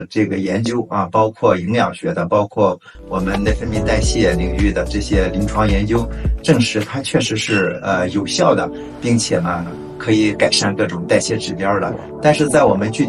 这个研究啊，包括营养学的，包括我们内分泌代谢领域的这些临床研究，证实它确实是有效的，并且呢可以改善各种代谢指标的。但是在我们具体